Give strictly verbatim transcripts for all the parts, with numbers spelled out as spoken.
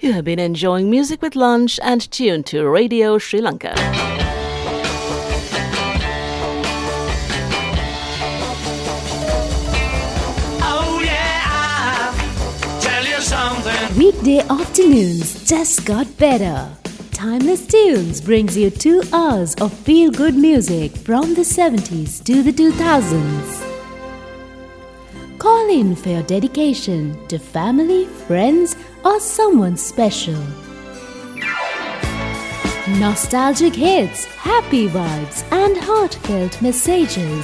You have been enjoying Music with Lunch and tuned to Radio Sri Lanka. Oh yeah, I'll tell you something. Weekday afternoons just got better. Timeless Tunes brings you two hours of feel-good music from the seventies to the two thousands. Call in for your dedication to family, friends, or someone special. Nostalgic hits, happy vibes, and heartfelt messages.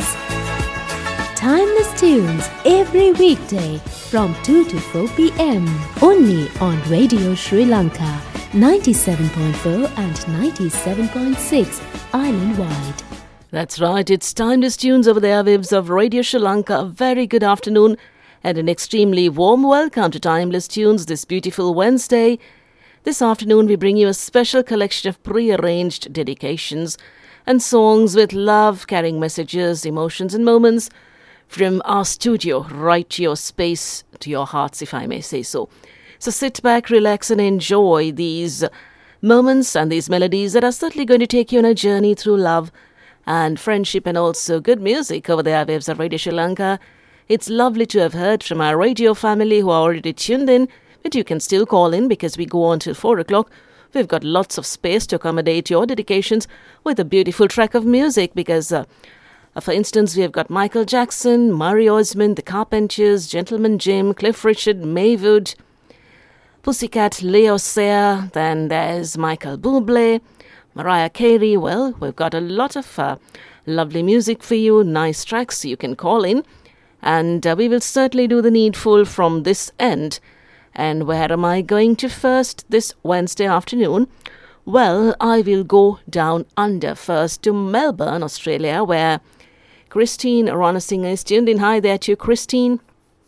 Timeless Tunes every weekday from two to four p.m. only on Radio Sri Lanka ninety-seven point four and ninety-seven point six island-wide. That's right, it's Timeless Tunes over the airwaves of Radio Sri Lanka. A very good afternoon and an extremely warm welcome to Timeless Tunes this beautiful Wednesday. This afternoon we bring you a special collection of pre-arranged dedications and songs with love, carrying messages, emotions and moments from our studio right to your space, to your hearts, if I may say so. So sit back, relax and enjoy these moments and these melodies that are certainly going to take you on a journey through love and friendship and also good music over the airwaves of Radio Sri Lanka. It's lovely to have heard from our radio family who are already tuned in, but you can still call in because we go on till four o'clock. We've got lots of space to accommodate your dedications with a beautiful track of music because, uh, for instance, we have got Michael Jackson, Murray Osmond, The Carpenters, Gentleman Jim, Cliff Richard, Maywood, Pussycat, Leo Sayer, then there's Michael Bublé, Mariah Carey. Well, we've got a lot of uh, lovely music for you, nice tracks, so you can call in. And uh, we will certainly do the needful from this end. And where am I going to first this Wednesday afternoon? Well, I will go down under first to Melbourne, Australia, where Christine Ranasinghe is tuned in. Hi there to you, Christine.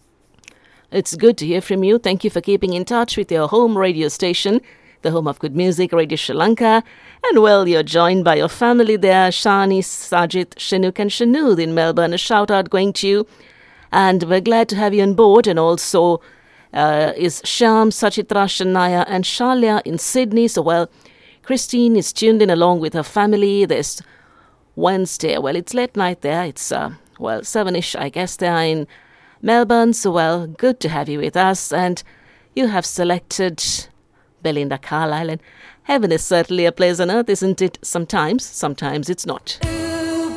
It's good to hear from you. Thank you for keeping in touch with your home radio station, the home of good music, Radio Sri Lanka. And well, you're joined by your family there, Shani, Sajid, Shinuk and Shanud in Melbourne. A shout out going to you. And we're glad to have you on board. And also uh, is Sham, Sachitra, Shanaya and Shalya in Sydney. So, well, Christine is tuned in along with her family this Wednesday. Well, it's late night there. It's, uh, well, seven-ish, I guess, there in Melbourne. So, well, good to have you with us. And you have selected Belinda Carlisle. And heaven is certainly a place on earth, isn't it? Sometimes, sometimes it's not.